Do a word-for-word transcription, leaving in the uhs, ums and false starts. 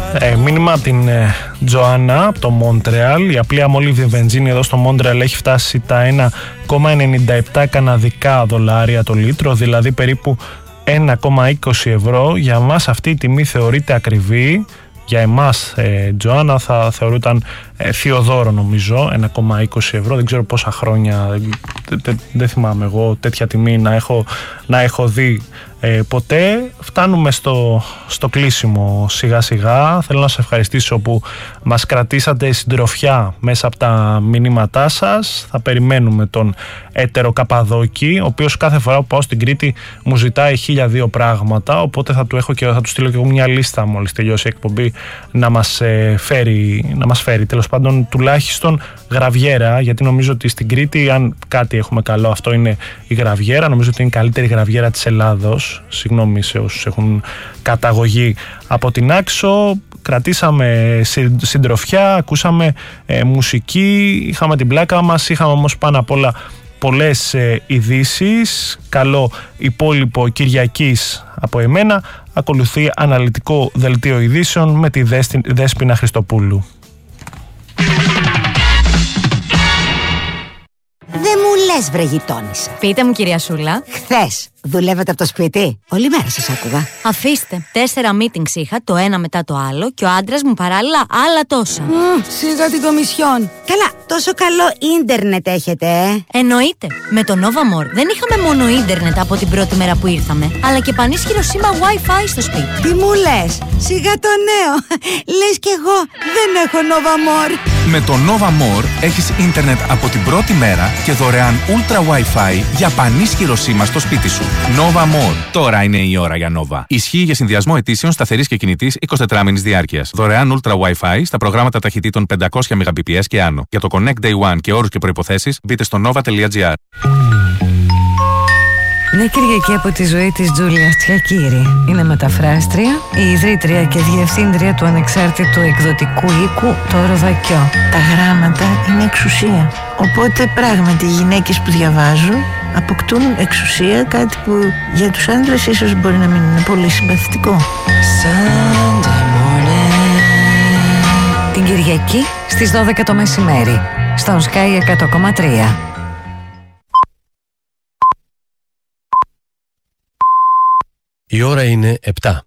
Ε, μήνυμα από την ε, Τζοάννα από το Μόντρεαλ. Η απλή αμόλυβδη βενζίνη εδώ στο Μόντρεαλ έχει φτάσει τα ένα κόμμα ενενήντα επτά καναδικά δολάρια το λίτρο, δηλαδή περίπου ένα κόμμα είκοσι ευρώ. Για μας αυτή η τιμή θεωρείται ακριβή. Για εμάς, ε, Τζοάννα, θα θεωρούταν ε, θειοδόρο νομίζω, ένα κόμμα είκοσι ευρώ. Δεν ξέρω πόσα χρόνια, δεν δε, δε θυμάμαι εγώ τέτοια τιμή να έχω, να έχω δει ε, ποτέ. Φτάνουμε στο, στο κλείσιμο σιγά σιγά. Θέλω να σας ευχαριστήσω που μας κρατήσατε συντροφιά μέσα από τα μηνύματά σας. Θα περιμένουμε τον έτερο Καπαδόκη, ο οποίος κάθε φορά που πάω στην Κρήτη μου ζητάει χίλια δύο πράγματα, οπότε θα του, έχω και, θα του στείλω και εγώ μια λίστα μόλις τελειώσει η εκπομπή να μας ε, φέρει, να μας φέρει τέλος πάντων τουλάχιστον γραβιέρα, γιατί νομίζω ότι στην Κρήτη, αν κάτι έχουμε καλό, αυτό είναι η γραβιέρα. Νομίζω ότι είναι η καλύτερη γραβιέρα της Ελλάδος. Συγγνώμη σε όσους έχουν καταγωγή από την Άξο. Κρατήσαμε συντροφιά, ακούσαμε ε, μουσική, είχαμε την πλάκα μας, είχαμε όμως πάνω απ' όλα πολλές ε, ειδήσεις. Καλό υπόλοιπο Κυριακής από εμένα. Ακολουθεί αναλυτικό δελτίο ειδήσεων με τη Δέσποινα Χριστοπούλου. Δεν μου λες βρε γειτόνισσα. Πείτε μου κυρία Σούλα. Χθες δουλεύετε από το σπίτι? Όλη μέρα σας άκουγα. Αφήστε, τέσσερα meetings είχα, το ένα μετά το άλλο, και ο άντρας μου παράλληλα άλλα τόσα. Mm, σιγά την κομισιόν. Καλά, τόσο καλό ίντερνετ έχετε, ε? Εννοείται. Με το Novamor δεν είχαμε μόνο ίντερνετ από την πρώτη μέρα που ήρθαμε, αλλά και πανίσχυρο σήμα Wi-Fi στο σπίτι. Τι μου λες? Σιγά το νέο. Λες κι εγώ δεν έχω Novamor. Με το Novamor έχεις ίντερνετ από την πρώτη μέρα και δωρεάν Ultra Wi-Fi για πανίσχυρο σήμα στο σπίτι σου. Novamor. Τώρα είναι η ώρα για Nova. Ισχύει για συνδυασμό ετήσεων σταθερής και κινητής εικοσιτετράμηνης διάρκειας. Δωρεάν Ultra Wi-Fi στα προγράμματα ταχυτήτων πεντακόσια μεγαμπιτ και άνω. Για το Connect Day One και όρους και προϋποθέσεις μπείτε στο nova τελεία gr. Μια Κυριακή από τη ζωή της Τζούλιας Τσιακύρη. Είναι μεταφράστρια, η ιδρύτρια και διευθύντρια του ανεξάρτητου εκδοτικού οίκου Το Ροδακιό. Τα γράμματα είναι εξουσία. Οπότε πράγματι οι γυναίκες που διαβάζουν αποκτούν εξουσία, κάτι που για τους άντρες ίσως μπορεί να μην είναι πολύ συμπαθητικό. Την Κυριακή στις δώδεκα το μεσημέρι στον Sky εκατό κόμμα τρία. Η ώρα είναι επτά.